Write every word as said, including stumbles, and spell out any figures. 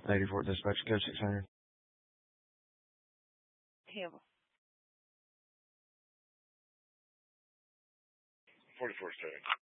eighty-four dispatch, go six hundred. Campbell. forty-four seven.